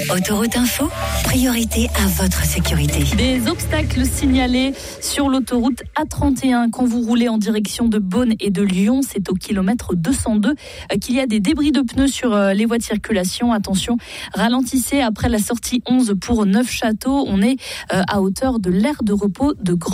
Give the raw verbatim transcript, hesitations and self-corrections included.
Autoroute Info, priorité à votre sécurité. Des obstacles signalés sur l'autoroute A trente et un quand vous roulez en direction de Beaune et de Lyon. C'est au kilomètre deux cent deux qu'il y a des débris de pneus sur les voies de circulation. Attention, ralentissez après la sortie onze pour Neufchâteau. On est à hauteur de l'aire de repos de Grand